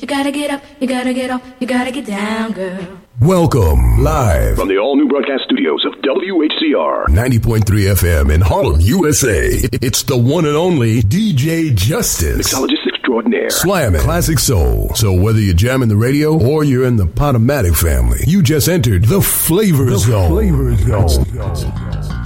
gotta get up, you gotta get off, you gotta get down, girl. Welcome live from the all-new broadcast studios of WHCR 90.3 FM in Harlem, USA. It's the one and only DJ Justice, mixologist extraordinaire, slamming classic soul. So whether you're jamming the radio or you're in the Podomatic family, you just entered the Flavor Zone.